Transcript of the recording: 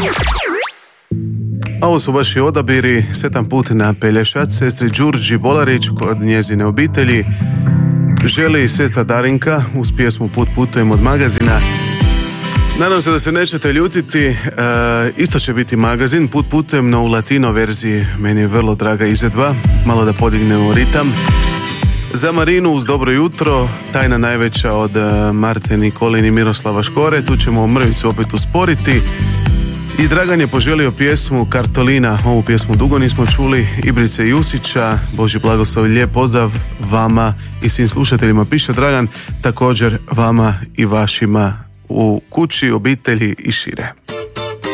A ovo su vaši odabiri, sretan put na Pelješac, sestri Đurđi Bolarić kod njezine obitelji. Želi sestra Darinka uz pjesmu Put putujem od Magazina. Nadam se da se nećete ljutiti, isto će biti Magazin, Put putujem, no u latino verziji. Meni je vrlo draga izvedba, malo da podignemo ritam. Za Marinu uz dobro jutro, tajna najveća od Marte Nikolin i Miroslava Škore, tu ćemo mrvicu opet usporiti. I Dragan je poželio pjesmu Kartolina, ovu pjesmu dugo nismo čuli, Ibrice Jusića, Boži blagoslov, lijep pozdrav vama i svim slušateljima, piše Dragan, također vama i vašima u kući, obitelji i šire.